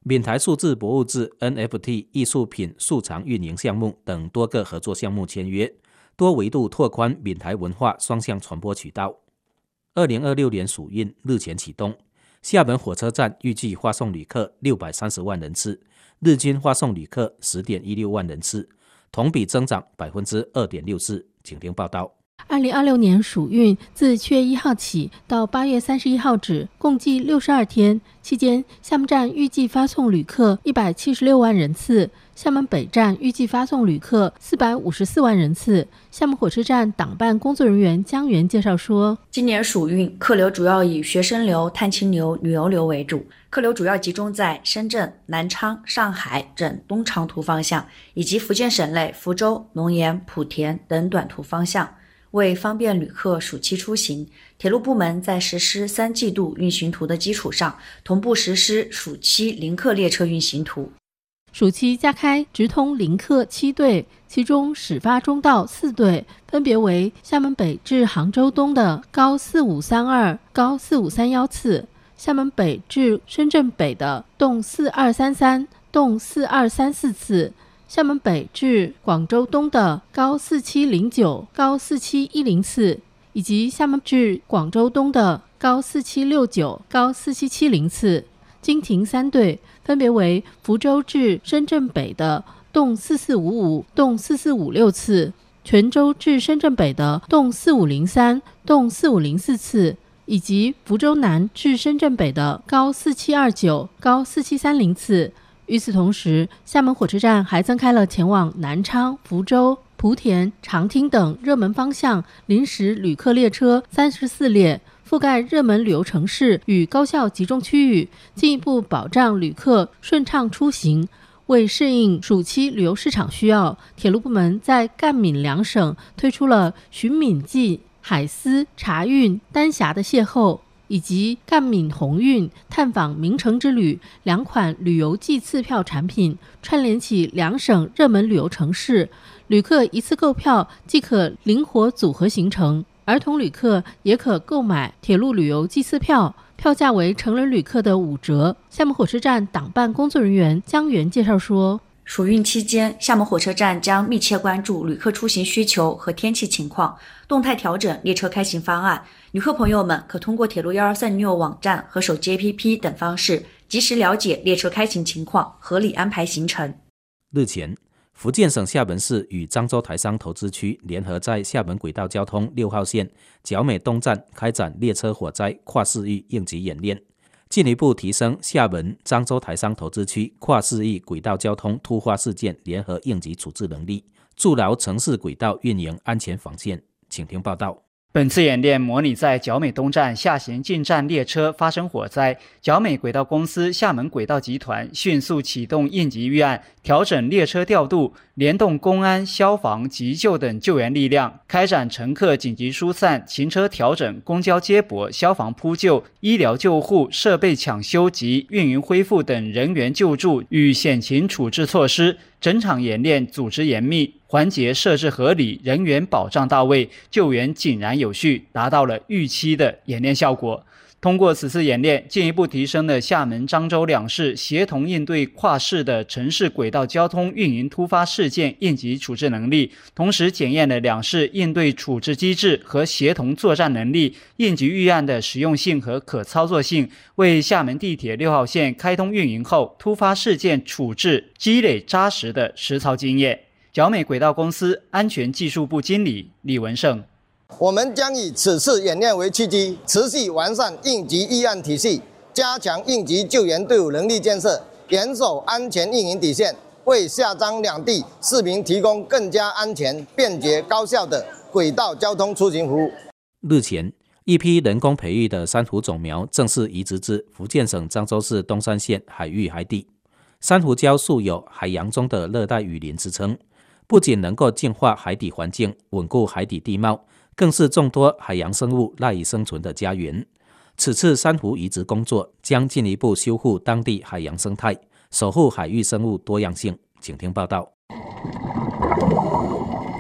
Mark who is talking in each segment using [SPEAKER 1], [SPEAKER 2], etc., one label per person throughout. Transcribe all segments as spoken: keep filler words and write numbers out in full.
[SPEAKER 1] 闽台数字博物志 N F T 艺术品素藏运营项目等多个合作项目签约，多维度拓宽闽台文化双向传播渠道。二零二六年暑运日前启动，厦门火车站预计发送旅客六百三十万人次，日均发送旅客 十点一六万人次，同比增长 百分之二点六四。 请听报道。
[SPEAKER 2] 二零二六年暑运自七月一号起到八月三十一号止，共计六十二天。期间，厦门站预计发送旅客一百七十六万人次，厦门北站预计发送旅客四百五十四万人次。厦门火车站党办工作人员江源介绍说，
[SPEAKER 3] 今年暑运客流主要以学生流、探亲流、旅游流为主，客流主要集中在深圳、南昌、上海等东长途方向，以及福建省内福州、龙岩、莆田等短途方向。为方便旅客暑期出行，铁路部门在实施三季度运行图的基础上，同步实施暑期临客列车运行图。
[SPEAKER 2] 暑期加开直通临客七对，其中始发中到四对，分别为厦门北至杭州东的高四五三二、高四五三一次，厦门北至深圳北的动四二三三、动四二三四次，厦门北至广州东的高四七零九、高四七一零次，以及厦门至广州东的高四七六九、高四七七零次。经停三对，分别为福州至深圳北的动四四五五、动四四五六次，泉州至深圳北的动四五零三、动四五零四次，以及福州南至深圳北的高四七二九、高四七三零次。与此同时，厦门火车站还增开了前往南昌、福州、莆田、长汀等热门方向临时旅客列车三十四列，覆盖热门旅游城市与高校集中区域，进一步保障旅客顺畅出行。为适应暑期旅游市场需要，铁路部门在赣闽两省推出了寻闽记、海丝、茶运、丹霞的邂逅，以及赣闽鸿运探访名城之旅两款旅游季次票产品，串联起两省热门旅游城市，旅客一次购票即可灵活组合行程。儿童旅客也可购买铁路旅游季次票，票价为成人旅客的五折。厦门火车站党办工作人员江源介绍说，
[SPEAKER 3] 暑运期间，厦门火车站将密切关注旅客出行需求和天气情况，动态调整列车开行方案。旅客朋友们可通过铁路一二三零六网站和手机 A P P 等方式，及时了解列车开行情况，合理安排行程。
[SPEAKER 1] 日前，福建省厦门市与漳州台商投资区联合在厦门轨道交通六号线角美东站开展列车火灾跨市域应急演练，进一步提升厦门漳州台商投资区跨市域轨道交通突发事件联合应急处置能力，筑牢城市轨道运营安全防线。请听报道。
[SPEAKER 4] 本次演练模拟在角美东站下行进站列车发生火灾，角美轨道公司厦门轨道集团迅速启动应急预案，调整列车调度，联动公安、消防、急救等救援力量，开展乘客紧急疏散、行车调整、公交接驳、消防扑救、医疗救护、设备抢修及运营恢复等人员救助与险情处置措施。整场演练组织严密，环节设置合理，人员保障到位，救援井然有序，达到了预期的演练效果。通过此次演练，进一步提升了厦门、漳州两市协同应对跨市的城市轨道交通运营突发事件应急处置能力，同时检验了两市应对处置机制和协同作战能力、应急预案的实用性和可操作性，为厦门地铁六号线开通运营后突发事件处置积累扎实的实操经验。角美轨道公司安全技术部经理李文胜，
[SPEAKER 5] 我们将以此次演练为契机，持续完善应急预案体系，加强应急救援队伍能力建设，严守安全运营底线，为厦漳两地市民提供更加安全、便捷、高效的轨道交通出行服务。
[SPEAKER 1] 日前，一批人工培育的珊瑚种苗正式移植至福建省漳州市东山县海域海底。珊瑚礁素有海洋中的热带雨林之称，不仅能够净化海底环境、稳固海底地貌，更是众多海洋生物赖以生存的家园。此次珊瑚移植工作将进一步修护当地海洋生态，守护海域生物多样性。请听报道。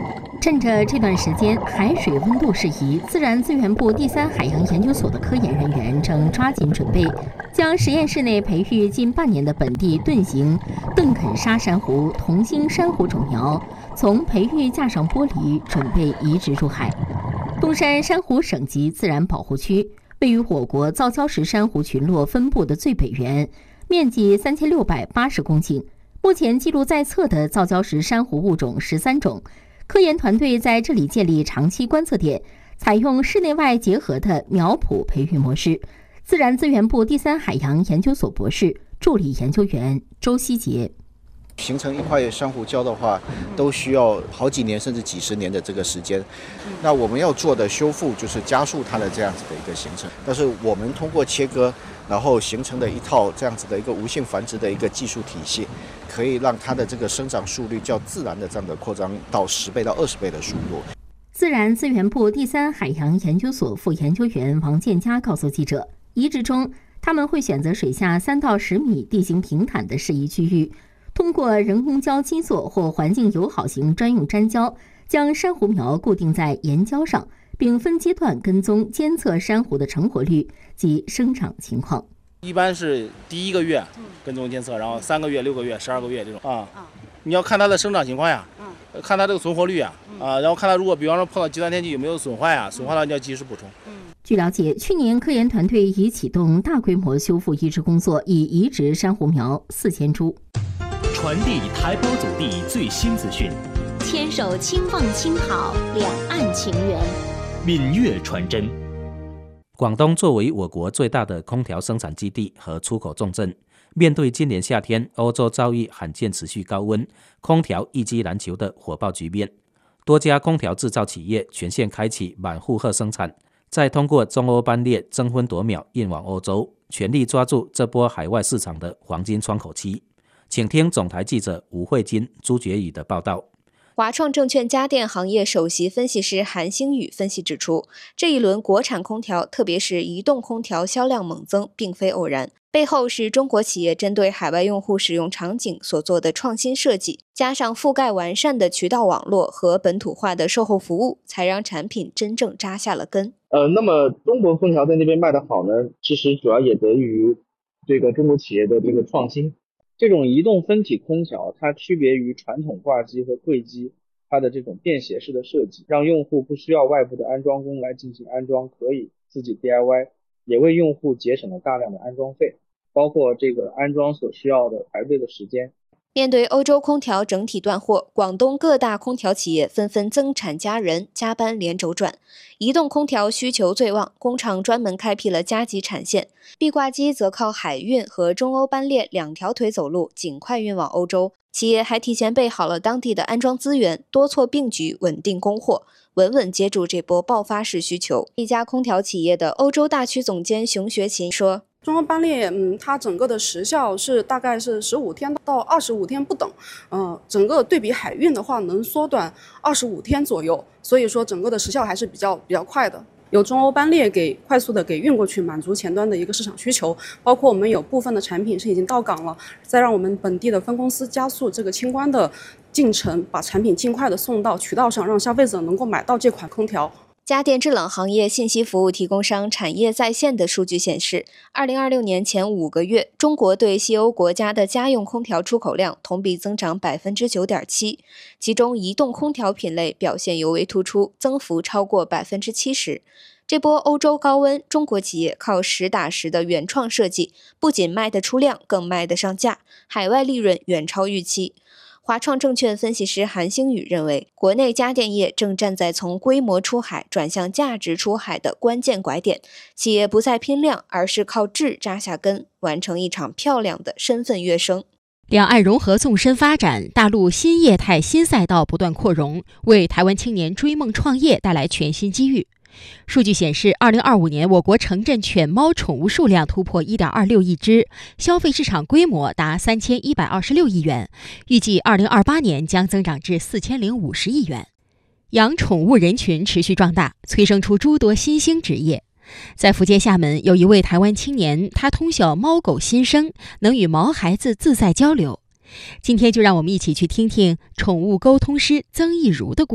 [SPEAKER 6] 趁着这段时间海水温度适宜，自然资源部第三海洋研究所的科研人员正抓紧准备，将实验室内培育近半年的本地盾形邓肯沙珊瑚、同心珊瑚种苗，从培育架上剥离，准备移植入海。东山珊瑚省级自然保护区位于我国造礁石珊瑚群落分布的最北缘，面积三千六百八十公顷，目前记录在册的造礁石珊瑚物种十三种。科研团队在这里建立长期观测点，采用室内外结合的苗圃培育模式。自然资源部第三海洋研究所博士助理研究员周希杰。
[SPEAKER 7] 形成一块珊瑚礁的话，都需要好几年甚至几十年的这个时间。那我们要做的修复就是加速它的这样子的一个形成。但是我们通过切割，然后形成的一套这样子的一个无性繁殖的一个技术体系，可以让它的这个生长速率较自然的这样的扩张到十倍到二十倍的速度。
[SPEAKER 6] 自然资源部第三海洋研究所副研究员王建佳告诉记者，移植中他们会选择水下三到十米地形平坦的适宜区域，通过人工礁基座或环境友好型专用粘胶，将珊瑚苗固定在岩礁上，并分阶段跟踪监测珊瑚的成活率及生长情况。
[SPEAKER 8] 一般是第一个月跟踪监测，然后三个月、六个月、十二个月这种啊。你要看它的生长情况呀，看它这个存活率呀，啊，然后看它如果比方说碰到极端天气有没有损坏呀，损坏了你要及时补充。
[SPEAKER 6] 据了解，去年科研团队已启动大规模修复移植工作，已移植珊瑚苗四千株。
[SPEAKER 9] 传递台胞祖地最新资讯，
[SPEAKER 10] 牵手轻放轻跑，两岸情缘，
[SPEAKER 9] 闽粤传真。
[SPEAKER 1] 广东作为我国最大的空调生产基地和出口重镇，面对今年夏天欧洲遭遇罕见持续高温、空调一机难求的火爆局面，多家空调制造企业全线开启满负荷生产，再通过中欧班列争分夺秒运往欧洲，全力抓住这波海外市场的黄金窗口期。请听总台记者吴慧金、朱觉宇的报道。
[SPEAKER 11] 华创证券家电行业首席分析师韩星宇分析指出，这一轮国产空调，特别是移动空调销量猛增，并非偶然，背后是中国企业针对海外用户使用场景所做的创新设计，加上覆盖完善的渠道网络和本土化的售后服务，才让产品真正扎下了根。
[SPEAKER 12] 呃，那么中国空调在那边卖得好呢，其实主要也得益于这个中国企业的这个创新。这种移动分体空调，它区别于传统挂机和柜机，它的这种便携式的设计，让用户不需要外部的安装工来进行安装，可以自己 D I Y， 也为用户节省了大量的安装费，包括这个安装所需要的排队的时间。
[SPEAKER 11] 面对欧洲空调整体断货，广东各大空调企业纷纷增产加人，加班连轴转。移动空调需求最旺，工厂专门开辟了加急产线，壁挂机则靠海运和中欧班列两条腿走路，尽快运往欧洲。企业还提前备好了当地的安装资源，多措并举，稳定供货，稳稳接住这波爆发式需求。一家空调企业的欧洲大区总监熊学勤说，
[SPEAKER 13] 中欧班列，嗯，它整个的时效是大概是十五天到二十五天不等，呃，整个对比海运的话，能缩短二十五天左右，所以说整个的时效还是比较比较快的。由中欧班列给快速的给运过去，满足前端的一个市场需求，包括我们有部分的产品是已经到港了，再让我们本地的分公司加速这个清关的进程，把产品尽快的送到渠道上，让消费者能够买到这款空调。
[SPEAKER 11] 家电制冷行业信息服务提供商产业在线的数据显示，二零二六年前五个月，中国对西欧国家的家用空调出口量同比增长 百分之九点七， 其中移动空调品类表现尤为突出，增幅超过 百分之七十。这波欧洲高温，中国企业靠实打实的原创设计，不仅卖得出量，更卖得上价，海外利润远超预期。华创证券分析师韩星宇认为，国内家电业正站在从规模出海转向价值出海的关键拐点，企业不再拼量，而是靠质扎下根，完成一场漂亮的身份跃升。
[SPEAKER 14] 两岸融合纵深发展，大陆新业态新赛道不断扩容，为台湾青年追梦创业带来全新机遇。数据显示，二零二五年我国城镇犬猫宠物数量突破 一点二六亿只，消费市场规模达三千一百二十六亿元，预计二零二八年将增长至四千零五十亿元。养宠物人群持续壮大，催生出诸多新兴职业。在福建厦门，有一位台湾青年，他通晓猫狗心声，能与毛孩子自在交流。今天就让我们一起去听听宠物沟通师曾义如的故事。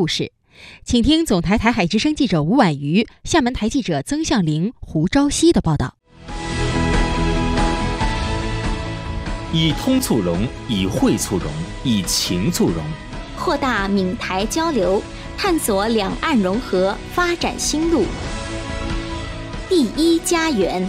[SPEAKER 14] 请听总台台海之声记者吴婉瑜、厦门台记者曾向玲、胡朝夕的报道。
[SPEAKER 9] 以通促融，以惠促融，以情促融，
[SPEAKER 10] 扩大闽台交流，探索两岸融合发展新路。第一家园。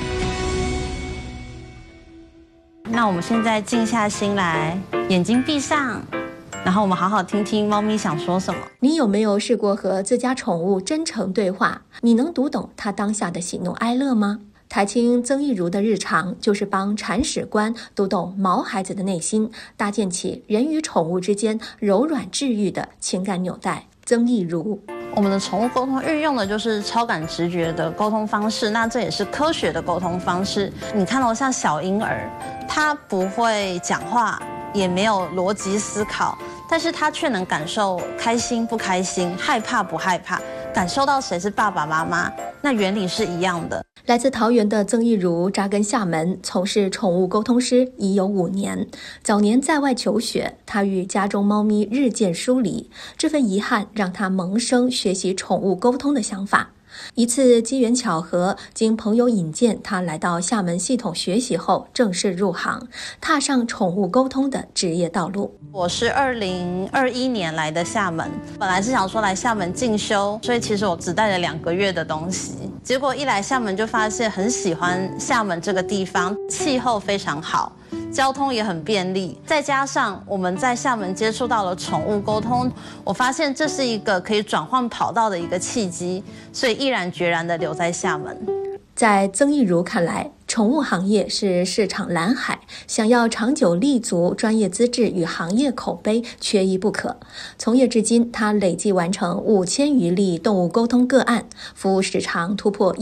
[SPEAKER 15] 那我们现在静下心来，眼睛闭上，然后我们好好听听猫咪想说什么。
[SPEAKER 16] 你有没有试过和自家宠物真诚对话？你能读懂它当下的喜怒哀乐吗？台青曾义如的日常就是帮铲屎官读懂毛孩子的内心，搭建起人与宠物之间柔软治愈的情感纽带。曾义如，
[SPEAKER 15] 我们的宠物沟通运用的就是超感直觉的沟通方式，那这也是科学的沟通方式。你看到像小婴儿，他不会讲话，也没有逻辑思考，但是他却能感受开心不开心、害怕不害怕，感受到谁是爸爸妈妈，那原理是一样的。
[SPEAKER 16] 来自桃园的曾义如扎根厦门，从事宠物沟通师已有五年。早年在外求学，他与家中猫咪日渐疏离，这份遗憾让他萌生学习宠物沟通的想法。一次机缘巧合，经朋友引荐，他来到厦门系统学习后，正式入行，踏上宠物沟通的职业道路。
[SPEAKER 15] 我是二零二一年来的厦门，本来是想说来厦门进修，所以其实我只带了两个月的东西。结果一来厦门就发现很喜欢厦门这个地方，气候非常好，交通也很便利，再加上我们在厦门接触到了宠物沟通，我发现这是一个可以转换跑道的一个契机，所以毅然决然地留在厦门。
[SPEAKER 16] 在曾义如看来，宠物行业是市场蓝海，想要长久立足，专业资质与行业口碑缺一不可。从业至今，他累计完成五千余例动物沟通个案，服务时长突破